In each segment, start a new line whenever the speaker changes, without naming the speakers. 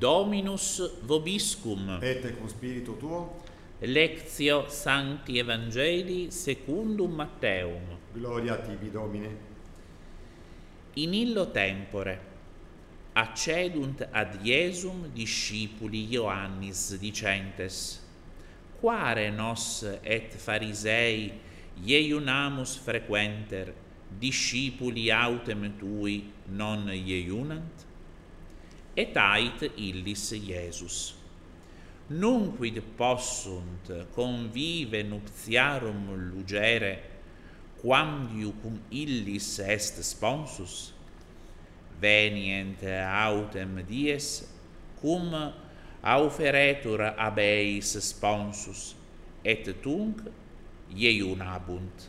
Dominus vobiscum.
Et cum spiritu tuo.
Lectio Sancti Evangelii secundum Matteum.
Gloria tibi, Domine.
In illo tempore accedunt ad Iesum discipuli Ioannis dicentes: Quare nos et Pharisei ieiunamus frequenter, discipuli autem tui non ieiunant? Et ait illis Iesus: Nunquid possunt convive nuptiarum lugere, quamdiu cum illis est sponsus? Venient autem dies, cum auferetur ab eis sponsus, et tunc ieiunabunt.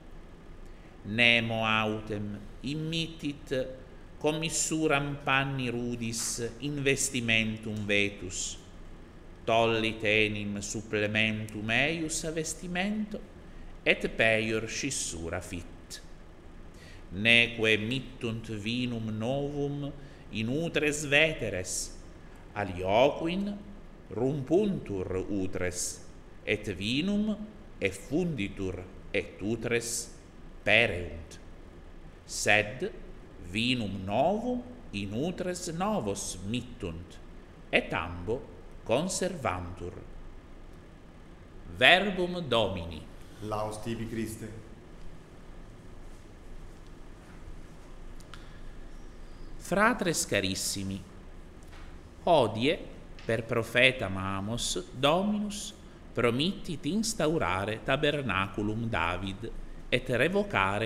Nemo autem immittit commissuram panni rudis investimentum vetus, tollit enim supplementum eius vestimento, et peior scissura fit. Neque mittunt vinum novum in utres veteres, alioquin rumpuntur utres, et vinum effunditur, et utres pereunt. Sed vinum novum in utres novos mittunt, et ambo conservantur. Verbum Domini.
Laus tibi, Christe.
Fratres carissimi, hodie per profetam Amos Dominus promittit instaurare tabernaculum David et revocare